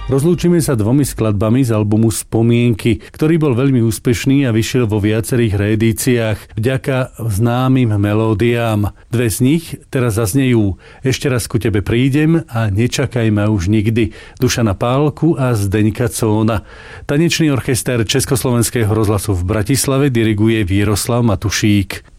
Rozlúčime sa dvomi skladbami z albumu Spomienky, ktorý bol veľmi úspešný a vyšiel vo viacerých reedíciách vďaka známym melódiám. Dve z nich teraz zaznejú Ešte raz ku tebe prídem a Nečakaj ma už nikdy Dušana Pálku a Zdeňka Cóna. Tanečný orchester Československého rozhlasu v Bratislave diriguje Víroslav Matušík.